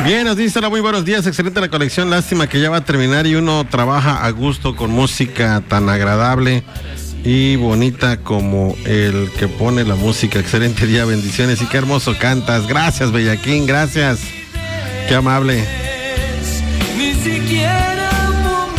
Bien, nos dice, hola, muy buenos días, excelente la colección, lástima que ya va a terminar y uno trabaja a gusto con música tan agradable y bonita como el que pone la música. Excelente día, bendiciones y qué hermoso cantas. Gracias, Bellaquín, gracias. Qué amable. Ni siquiera un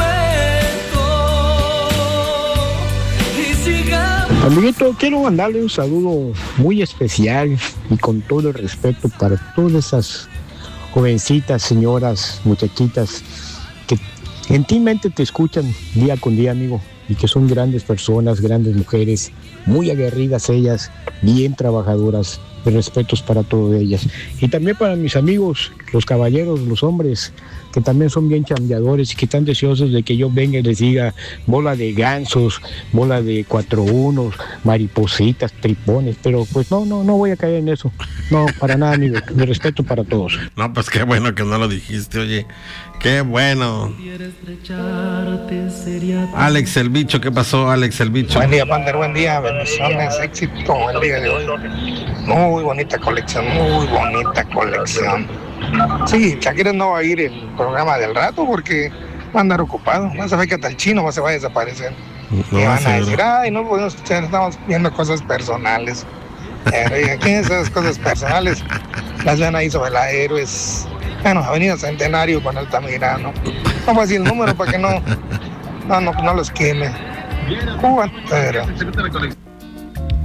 momento. Y sigamos. Amiguito, quiero mandarle un saludo muy especial y con todo el respeto para todas esas jovencitas, señoras, muchachitas que gentilmente te escuchan día con día, amigo, y que son grandes personas, grandes mujeres, muy aguerridas ellas, bien trabajadoras. De respetos para todas ellas. Y también para mis amigos, los caballeros, los hombres, que también son bien chambeadores y que están deseosos de que yo venga y les diga bola de gansos, bola de 4-1, maripositas, tripones, pero pues no voy a caer en eso. No, para nada, amigo. De respeto para todos. No, pues qué bueno que no lo dijiste, oye. Qué bueno. Alex el Bicho, ¿qué pasó, Alex el Bicho? Buen día, Pander, buen día, bendiciones, éxito el día de hoy. Muy bonita colección, muy bonita colección. Sí, Shakira no va a ir el programa del rato porque va a andar ocupado. No se ve que hasta el chino se va a desaparecer. No, y van a seguro. decir, ay, no podemos escuchar, estamos viendo cosas personales. Y aquí esas cosas personales las ven ahí sobre la Héroes. Bueno, Avenida Centenario con Altamirano. Vamos a decir el número para que no los queme. Cuba, pero